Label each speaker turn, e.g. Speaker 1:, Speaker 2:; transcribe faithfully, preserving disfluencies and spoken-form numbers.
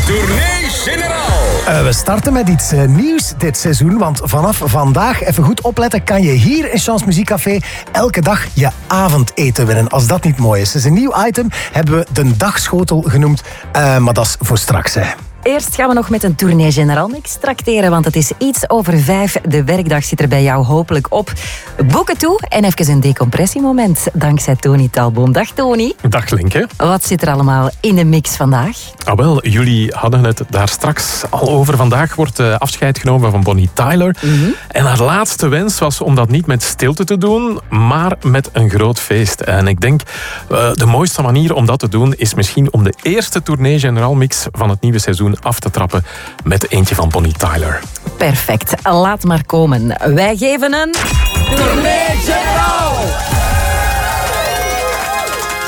Speaker 1: Tournee Generaal.
Speaker 2: Uh, we starten met iets uh, nieuws dit seizoen, want vanaf vandaag, even goed opletten, kan je hier in Chance Muziekcafé elke dag je avondeten winnen. Als dat niet mooi is. Het is een nieuw item, hebben we de dagschotel genoemd, uh, maar dat is voor straks, hè.
Speaker 3: Eerst gaan we nog met een Tournee Generaal mix tracteren, want het is iets over vijf. De werkdag zit er bij jou hopelijk op. Boeken toe en even een decompressiemoment dankzij Tony Talboom. Dag Tony.
Speaker 4: Dag Linke.
Speaker 3: Wat zit er allemaal in de mix vandaag?
Speaker 4: Ah, wel, jullie hadden het daar straks al over. Vandaag wordt uh, afscheid genomen van Bonnie Tyler. Mm-hmm. En haar laatste wens was om dat niet met stilte te doen, maar met een groot feest. En ik denk, uh, de mooiste manier om dat te doen is misschien om de eerste Tournee Generaal mix van het nieuwe seizoen af te trappen met eentje van Bonnie Tyler.
Speaker 3: Perfect, laat maar komen. Wij geven een Tournee Generaal!